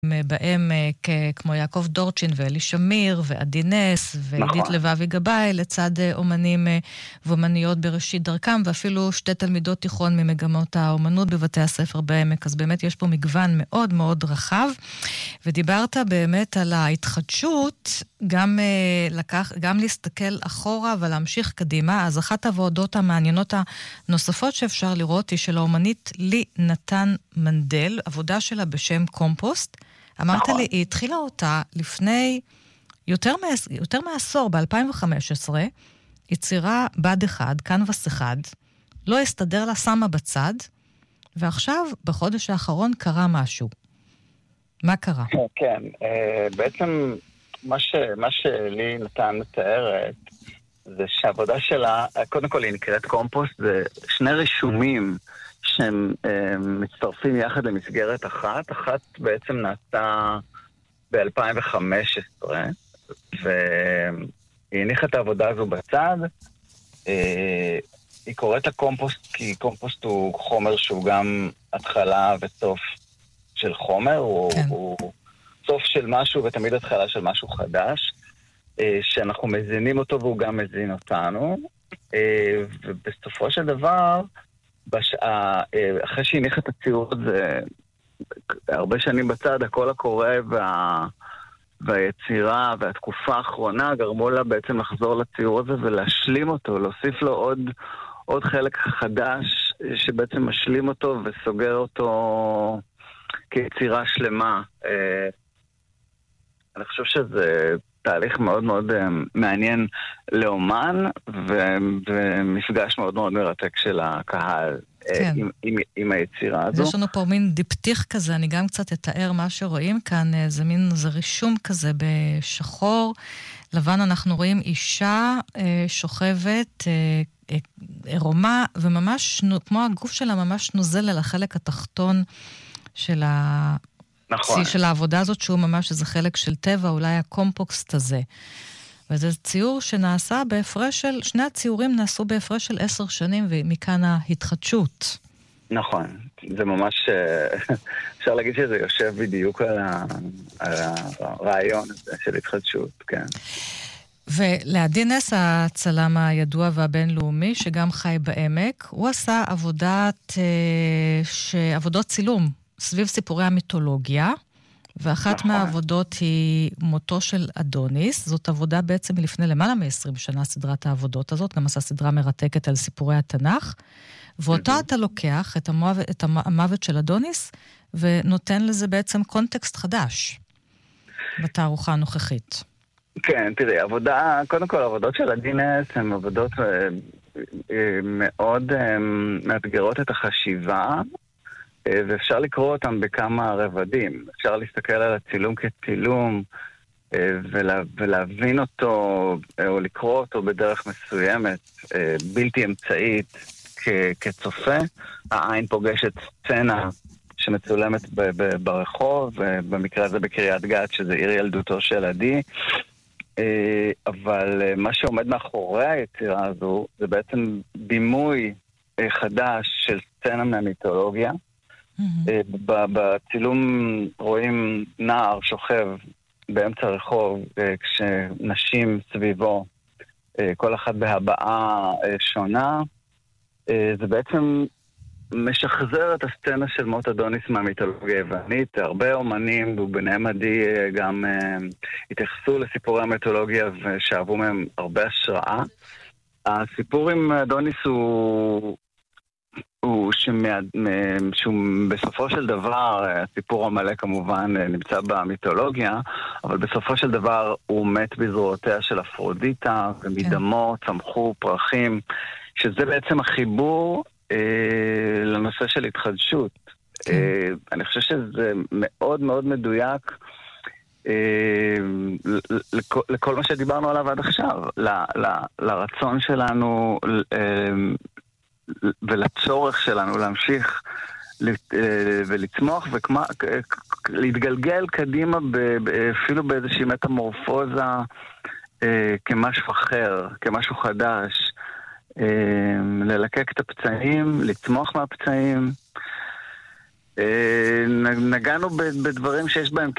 בעמק, כמו יעקב דורצ'ין ואלי שמיר ועדי נס ועידית לבבי גבאי, לצד אומנים ואומניות בראשית דרכם, ואפילו שתי תלמידות תיכון ממגמות האומנות בבתי הספר בעמק. אז באמת יש פה מגוון מאוד מאוד רחב, ודיברת באמת על ההתחדשות, גם להסתכל אחורה ולהמשיך קדימה. אז אחת העבודות המעניינות הנוספות שאפשר לראות היא של האומנית לי נתן מנדל, עבודה שלה בשם קומפוסט. אמרת לי, היא התחילה אותה לפני יותר מעשור, ב-2015, יצירה בד אחד, קנבס אחד, לא הסתדר לה, שמה בצד, ועכשיו, בחודש האחרון, קרה משהו. מה קרה? כן, בעצם מה שלי נתן מתארת, זה שהעבודה שלה, קודם כל היא נקראת קומפוסט, זה שני רישומים שהם מצטרפים יחד למסגרת אחת. אחת בעצם נעשתה ב-2015, והיא הניחה את העבודה הזו בצד. היא קוראת לקומפוסט כי קומפוסט הוא חומר שהוא גם התחלה וסוף של חומר, הוא סוף של משהו ותמיד התחלה של משהו חדש, שאנחנו מזינים אותו והוא גם מזין אותנו. ובסופו של דבר, אחרי שהניח את הציור הזה הרבה שנים בצד, הקול הקורא והיצירה והתקופה האחרונה גרמו לה בעצם לחזור לציור הזה ולהשלים אותו, להוסיף לו עוד חלק חדש שבעצם משלים אותו וסוגר אותו כיצירה שלמה. אני חושב שזה תהליך מאוד מאוד מעניין לאומן, ומפגש מאוד מאוד מרתק של הקהל עם היצירה הזו. יש לנו פה מין דיפתיך כזה, אני גם קצת אתאר מה שרואים כאן, זה רישום כזה בשחור, לבן אנחנו רואים אישה שוכבת, עירומה, וממש, כמו הגוף שלה ממש נוזל על החלק התחתון של נכון. של העבודה הזאת, שהוא ממש איזה חלק של טבע, אולי הקומפוסט הזה. וזה ציור שנעשה בהפרש של, שני הציורים נעשו בהפרש של 10 שנים, ומכאן ההתחדשות. נכון. זה ממש, אפשר להגיד שזה יושב בדיוק על הרעיון הזה של התחדשות, כן. ולעדי נס, הצלם הידוע והבינלאומי, שגם חי בעמק, הוא עשה עבודות צילום, סביב סיפורי המיתולוגיה, ואחת מהעבודות היא מותו של אדוניס. זאת עבודה בעצם מלפני למעלה מ-20 שנה, סדרת העבודות הזאת, גם עשה סדרה מרתקת על סיפורי התנ"ך, ואותה אתה לוקח את המוות של אדוניס, ונותן לזה בעצם קונטקסט חדש, בתערוכה הנוכחית. כן, תראי, קודם כל, העבודות של עדי נס הן עבודות מאוד מאתגרות את החשיבה, ואפשר לקרוא אותם בכמה רבדים. אפשר להסתכל על הצילום כצילום, ולהבין אותו, או לקרוא אותו בדרך מסוימת, בלתי אמצעית כצופה. העין פוגשת סצנה שמצולמת ברחוב, במקרה הזה בקריית גת, שזה עיר ילדותו של עדי. אבל מה שעומד מאחורי היצירה הזו, זה בעצם בימוי חדש של סצנה מהמיתולוגיה. בצילום רואים נער שוכב באמצע הרחוב, כשנשים סביבו, כל אחת בהבעה שונה. זה בעצם משחזר את הסצנה של מות אדוניס מהמיתולוגיה היוונית. הרבה אומנים, וביניהם עדי, גם התייחסו לסיפורי המיתולוגיה ושאבו מהם הרבה השראה. הסיפור עם אדוניס הוא שהוא בסופו של דבר, הסיפור המלא כמובן נמצא במיתולוגיה, אבל בסופו של דבר הוא מת בזרועותיה של אפרודיטה, ומדמו צמחו פרחים, שזה בעצם החיבור לנושא של התחדשות. אני חושב שזה מאוד מאוד מדויק לכל מה שדיברנו עליו עד עכשיו, לרצון שלנו ולצורך שלנו להמשיך ולצמוח ולהתגלגל קדימה אפילו באיזושהי מטמורפוזה כמשהו אחר, כמשהו חדש, ללקק את הפצעים, לצמוח מהפצעים. נגענו בדברים שיש בהם